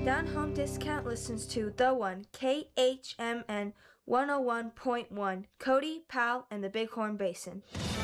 Down Home Discount listens to The One, KHMN 101.1, Cody, Powell, and the Bighorn Basin.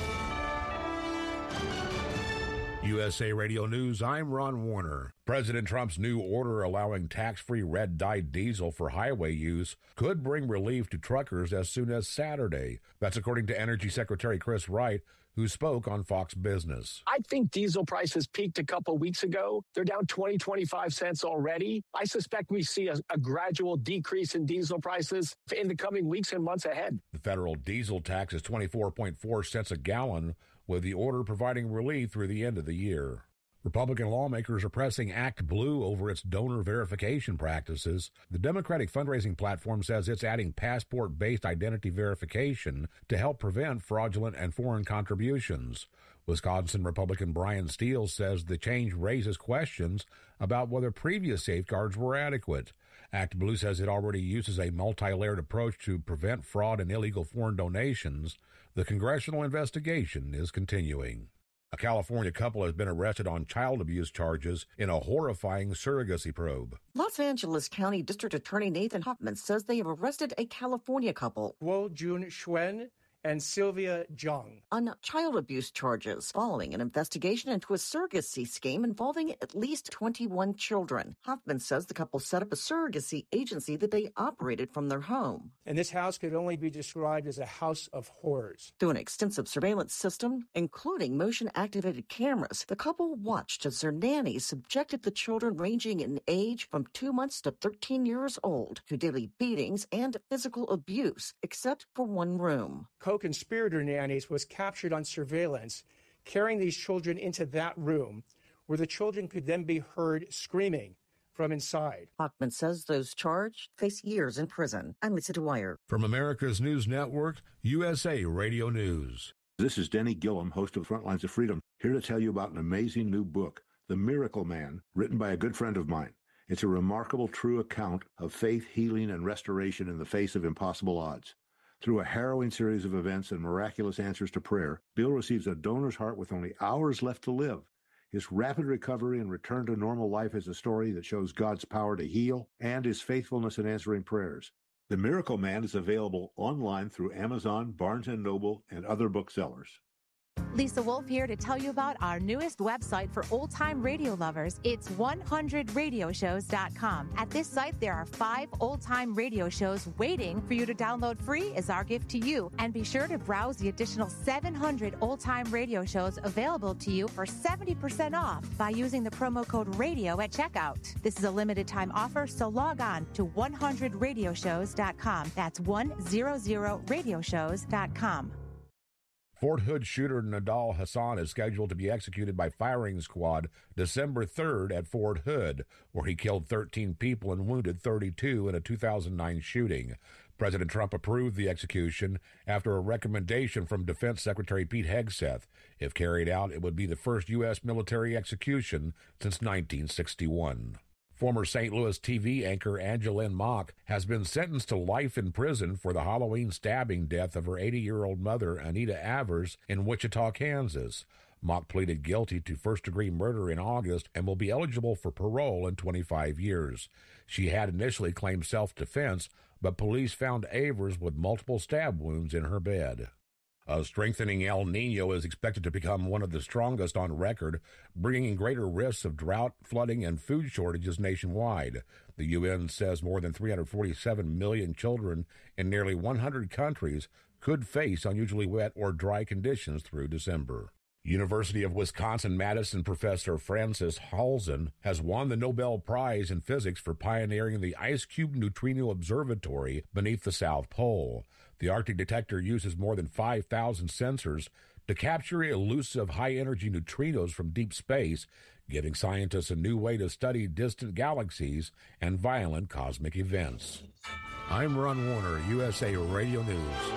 USA Radio News, I'm Ron Warner. President Trump's new order allowing tax-free red-dyed diesel for highway use could bring relief to truckers as soon as Saturday. That's according to Energy Secretary Chris Wright, who spoke on Fox Business. I think diesel prices peaked a couple weeks ago. They're down 25 cents already. I suspect we see a gradual decrease in diesel prices in the coming weeks and months ahead. The federal diesel tax is 24.4 cents a gallon, with the order providing relief through the end of the year. Republican lawmakers are pressing Act Blue over its donor verification practices. The Democratic fundraising platform says it's adding passport-based identity verification to help prevent fraudulent and foreign contributions. Wisconsin Republican Brian Steele says the change raises questions about whether previous safeguards were adequate. Act Blue says it already uses a multi-layered approach to prevent fraud and illegal foreign donations. The congressional investigation is continuing. A California couple has been arrested on child abuse charges in a horrifying surrogacy probe. Los Angeles County District Attorney Nathan Hoffman says they have arrested a California couple, Guo Jun Xuan and Sylvia Zhang, on child abuse charges following an investigation into a surrogacy scheme involving at least 21 children. Hoffman says the couple set up a surrogacy agency that they operated from their home. and this house could only be described as a house of horrors. Through an extensive surveillance system, including motion-activated cameras, the couple watched as their nannies subjected the children ranging in age from 2 months to 13 years old to daily beatings and physical abuse, except for one room. Co-conspirator nannies was captured on surveillance, carrying these children into that room, where the children could then be heard screaming from inside. Hoffman says those charged face years in prison. I'm Lisa Dwyer. From America's News Network, USA Radio News. This is Denny Gillum, host of Frontlines of Freedom, here to tell you about an amazing new book, The Miracle Man, written by a good friend of mine. It's a remarkable, true account of faith, healing, and restoration in the face of impossible odds. Through a harrowing series of events and miraculous answers to prayer, Bill receives a donor's heart with only hours left to live. His rapid recovery and return to normal life is a story that shows God's power to heal and his faithfulness in answering prayers. The Miracle Man is available online through Amazon, Barnes & Noble, and other booksellers. Lisa Wolf here to tell you about our newest website for old-time radio lovers. It's 100radioshows.com. At this site, there are 5 old-time radio shows waiting for you to download free as our gift to you. And be sure to browse the additional 700 old-time radio shows available to you for 70% off by using the promo code RADIO at checkout. This is a limited-time offer, so log on to 100radioshows.com. That's 100radioshows.com. Fort Hood shooter Nadal Hassan is scheduled to be executed by firing squad December 3rd at Fort Hood, where he killed 13 people and wounded 32 in a 2009 shooting. President Trump approved the execution after a recommendation from Defense Secretary Pete Hegseth. If carried out, it would be the first U.S. military execution since 1961. Former St. Louis TV anchor Angeline Mock has been sentenced to life in prison for the Halloween stabbing death of her 80-year-old mother, Anita Avers, in Wichita, Kansas. Mock pleaded guilty to first-degree murder in August and will be eligible for parole in 25 years. She had initially claimed self-defense, but police found Avers with multiple stab wounds in her bed. A strengthening El Nino is expected to become one of the strongest on record, bringing greater risks of drought, flooding, and food shortages nationwide. The UN says more than 347 million children in nearly 100 countries could face unusually wet or dry conditions through December. University of Wisconsin-Madison professor Francis Halzen has won the Nobel Prize in Physics for pioneering the Ice Cube Neutrino Observatory beneath the South Pole. The Arctic detector uses more than 5,000 sensors to capture elusive high-energy neutrinos from deep space, giving scientists a new way to study distant galaxies and violent cosmic events. I'm Ron Warner, USA Radio News.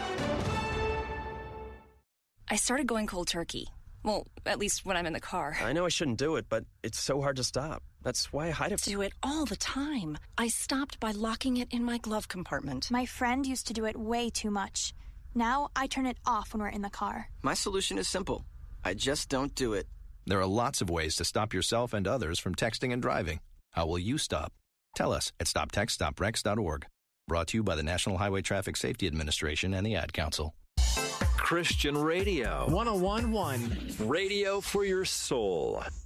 I started going cold turkey. Well, at least when I'm in the car. I know I shouldn't do it, but it's so hard to stop. That's why I hide it. Do it all the time. I stopped by locking it in my glove compartment. My friend used to do it way too much. Now I turn it off when we're in the car. My solution is simple. I just don't do it. There are lots of ways to stop yourself and others from texting and driving. How will you stop? Tell us at stoptextsstopwrecks.org. Brought to you by the National Highway Traffic Safety Administration and the Ad Council. Christian Radio. 101.1. Radio for your soul.